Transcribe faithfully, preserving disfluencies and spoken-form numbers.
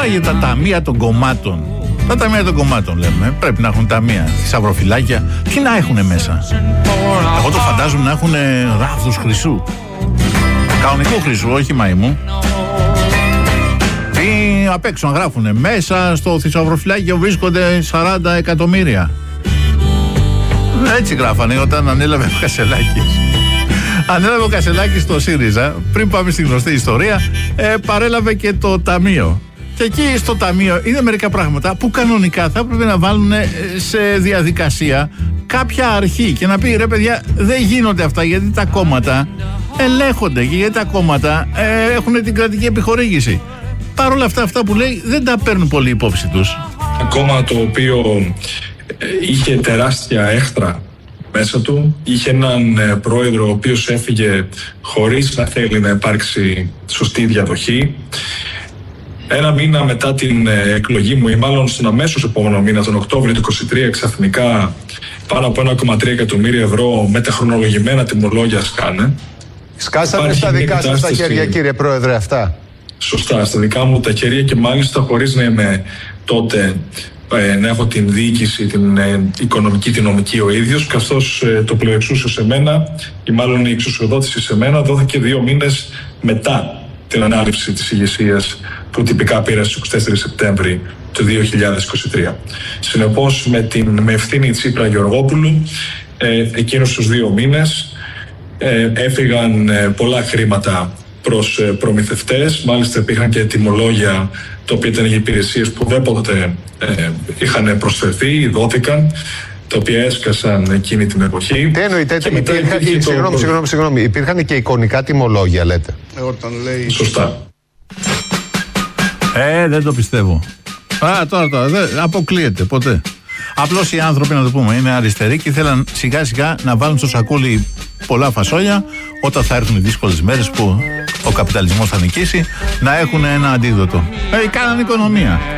για τα ταμεία των κομμάτων. Τα ταμεία των κομμάτων λέμε. Πρέπει να έχουν ταμεία, θησαυροφυλάκια. Τι να έχουν μέσα? Εγώ το φαντάζομαι να έχουν ράβδους χρυσού. Κανονικό χρυσού, όχι μαϊμού. Ή απ' έξω να γράφουνε μέσα στο θησαυροφυλάκιο βρίσκονται σαράντα εκατομμύρια. Έτσι γράφανε όταν ανέλαβε ο Κασελάκης. Ανέλαβε ο Κασελάκης στο ΣΥΡΙΖΑ. Πριν πάμε στη γνωστή ιστορία, ε, παρέλαβε και το ταμείο. Και εκεί στο ταμείο είναι μερικά πράγματα που κανονικά θα έπρεπε να βάλουν σε διαδικασία κάποια αρχή και να πει ρε παιδιά, δεν γίνονται αυτά γιατί τα κόμματα ελέγχονται και γιατί τα κόμματα ε, έχουν την κρατική επιχορήγηση. Παρ' όλα αυτά, αυτά που λέει δεν τα παίρνουν πολύ υπόψη τους. Κόμμα το οποίο είχε τεράστια έχτρα μέσα του, είχε έναν πρόεδρο ο οποίος έφυγε χωρίς να θέλει να υπάρξει σωστή διαδοχή. Ένα μήνα μετά την εκλογή μου, ή μάλλον στον αμέσως επόμενο μήνα, τον Οκτώβριο του είκοσι τρία, ξαφνικά πάνω από ένα κόμμα τρία εκατομμύρια ευρώ με τα χρονολογημένα τιμολόγια σκάνε. Σκάσανε στα δικά σας τα χέρια, κύριε Πρόεδρε, αυτά? Σωστά, στα δικά μου τα χέρια και μάλιστα χωρίς να είμαι τότε, ε, να έχω την διοίκηση, την ε, οικονομική, την νομική ο ίδιος, καθώς ε, το πλεοεξούσιο σε μένα, ή μάλλον η εξουσιοδότηση σε μένα, δόθηκε δύο μήνες μετά την ανάληψη της ηγεσίας που τυπικά πήρα στις είκοσι τέσσερις Σεπτέμβρη του δύο χιλιάδες είκοσι τρία. Συνεπώς, με, την, με ευθύνη Τσίπρα Γεωργόπουλου, ε, εκείνους τους δύο μήνες ε, έφυγαν ε, πολλά χρήματα προς ε, προμηθευτές. Μάλιστα υπήρχαν και τιμολόγια τα οποία ήταν για υπηρεσίες που δεν ποτέ ε, είχαν προσφερθεί, δόθηκαν, τα οποία έσκασαν εκείνη την εποχή. Τι εννοείτε? Υπήρχαν, συγγνώμη, το... συγγνώμη, συγγνώμη, υπήρχαν και εικονικά τιμολόγια, λέτε? Ε, όταν λέει... Σωστά. Ε, δεν το πιστεύω. Α, τώρα, τώρα, δεν αποκλείεται ποτέ. Απλώς οι άνθρωποι, να το πούμε, είναι αριστεροί και ήθελαν σιγά σιγά να βάλουν στο σακούλι πολλά φασόλια όταν θα έρθουν οι δύσκολες μέρες που ο καπιταλισμός θα νικήσει, να έχουν ένα αντίδοτο. Ε, κάναν οικονομία.